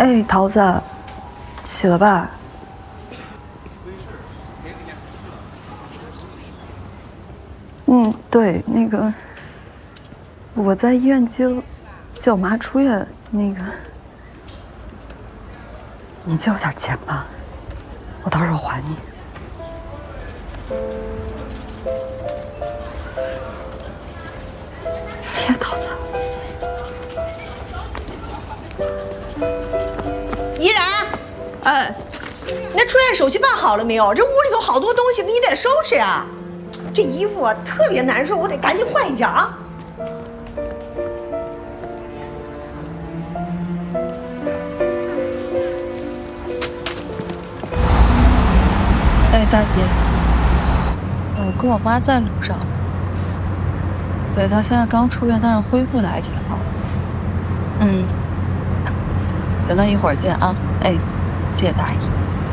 哎，桃子，起了吧？对，那个，我在医院接我妈出院，那个，你借我点钱吧，我到时候还你。谢谢桃子。 依然， 哎， 你那出院手续办好了没有？这屋里头好多东西，你得收拾呀。这衣服啊特别难受，我得赶紧换一件啊。 哎，大姨，我跟我妈在路上。对，她现在刚出院，但是恢复的还挺好。行，那一会儿见啊。哎，谢谢大姨。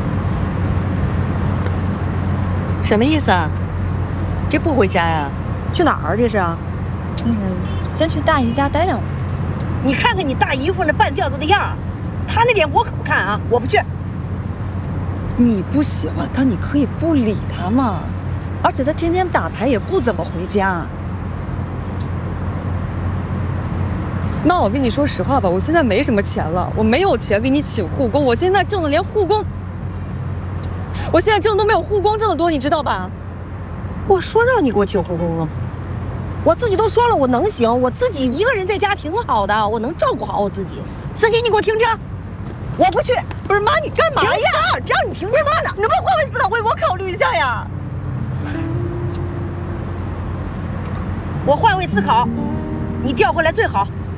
什么意思啊？这不回家呀？去哪儿这是啊？ 先去大姨家待2天。 你看看你大姨夫那半吊子的样儿，他那脸我可不看啊，我不去。 你不喜欢他，你可以不理他嘛。而且他天天打牌，也不怎么回家。妈，我跟你说实话吧，我现在没什么钱了，我没有钱给你请护工，我现在挣的连护工，我现在挣都没有护工挣的多，你知道吧？ 我说让你给我请护工了吗？我自己都说了，我能行，我自己一个人在家挺好的，我能照顾好我自己。司机，你给我停车！我不去。 不是妈，你干嘛呀？ 停车！只要你停车呢， 你能不能换位思考，为我考虑一下呀？ 我换位思考，你调回来最好。